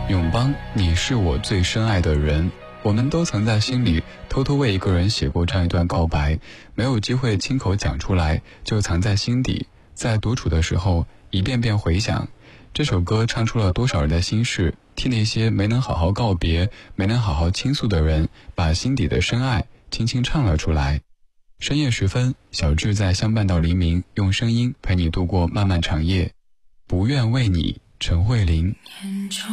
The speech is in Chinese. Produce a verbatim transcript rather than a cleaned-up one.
永邦，你是我最深爱的人。我们都曾在心里偷偷为一个人写过这样一段告白，没有机会亲口讲出来，就藏在心底，在独处的时候一遍遍回想。这首歌唱出了多少人的心事，替那些没能好好告别、没能好好倾诉的人，把心底的深爱轻轻唱了出来。深夜时分，小智在相伴到黎明，用声音陪你度过漫漫长夜。不愿为你，陈慧琳。